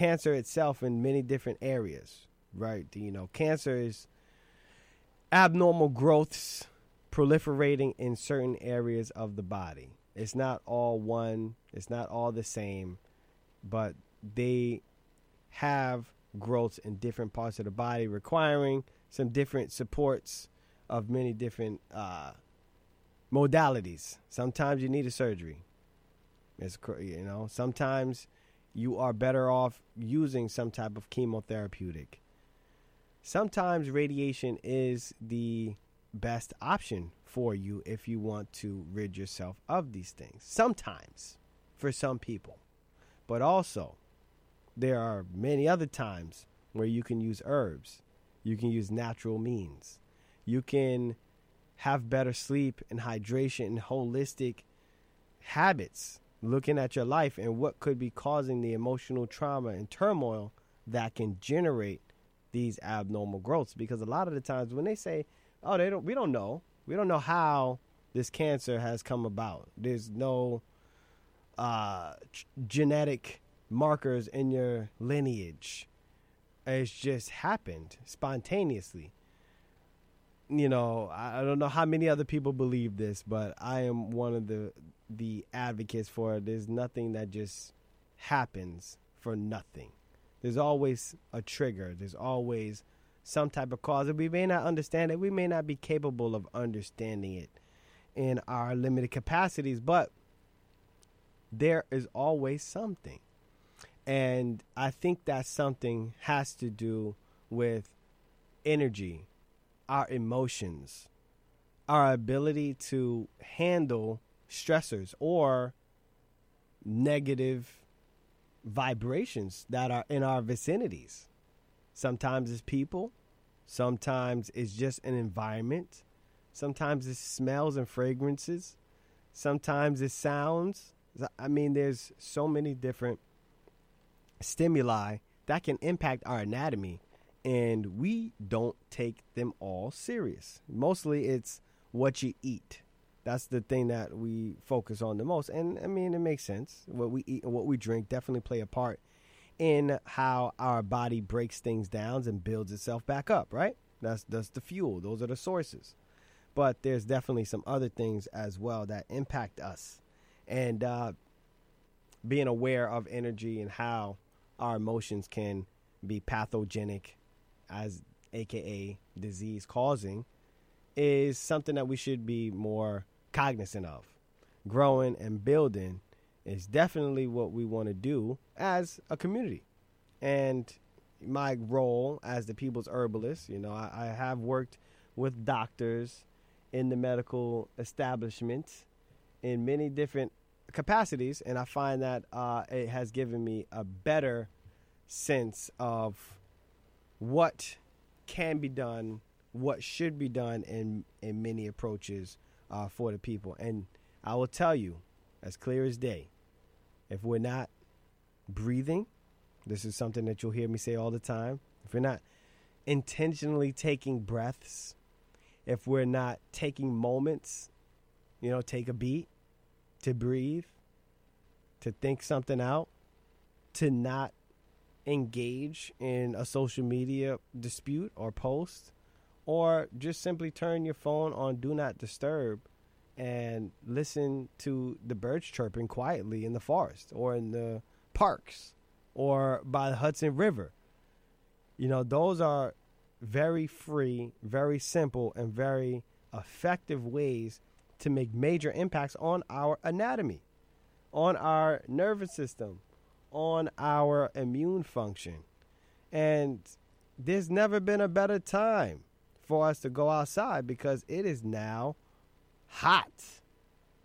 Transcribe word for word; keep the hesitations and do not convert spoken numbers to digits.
cancer itself in many different areas, right? You know, cancer is abnormal growths proliferating in certain areas of the body. It's not all one, it's not all the same, but they have growths in different parts of the body requiring some different supports of many different uh, modalities. Sometimes you need a surgery. It's, you know, sometimes you are better off using some type of chemotherapeutic. Sometimes radiation is the best option for you if you want to rid yourself of these things. Sometimes, for some people. But also, there are many other times where you can use herbs. You can use natural means. You can have better sleep and hydration and holistic habits, looking at your life and what could be causing the emotional trauma and turmoil that can generate these abnormal growths. Because a lot of the times when they say, oh, they don't, we don't know. We don't know how this cancer has come about. There's no uh, g- genetic markers in your lineage. It's just happened spontaneously. You know, I, I don't know how many other people believe this, but I am one of the the advocates for it. There's nothing that just happens for nothing. There's always a trigger. There's always some type of cause. And we may not understand it. We may not be capable of understanding it in our limited capacities, but there is always something. And I think that something has to do with energy, our emotions, our ability to handle stressors or negative vibrations that are in our vicinities. Sometimes it's people. Sometimes it's just an environment. Sometimes it's smells and fragrances. Sometimes it's sounds. I mean, there's so many different stimuli that can impact our anatomy, and we don't take them all serious. Mostly it's what you eat. That's the thing that we focus on the most. And I mean, it makes sense. What we eat and what we drink definitely play a part in how our body breaks things down and builds itself back up, right? That's that's the fuel. Those are the sources. But there's definitely some other things as well that impact us. And uh, being aware of energy and how our emotions can be pathogenic, as A K A disease causing, is something that we should be more cognizant of. Growing and building is definitely what we want to do as a community. And my role as the people's herbalist, you know, I, I have worked with doctors in the medical establishment in many different capacities, and I find that uh, it has given me a better sense of what can be done, what should be done in, in many approaches uh, for the people. And I will tell you, as clear as day, if we're not breathing, this is something that you'll hear me say all the time, if we're not intentionally taking breaths, if we're not taking moments, you know, take a beat to breathe, to think something out, to not engage in a social media dispute or post, or just simply turn your phone on do not disturb and listen to the birds chirping quietly in the forest or in the parks or by the Hudson River. You know, those are very free, very simple, and very effective ways to make major impacts on our anatomy, on our nervous system, on our immune function. And there's never been a better time for us to go outside because it is now hot.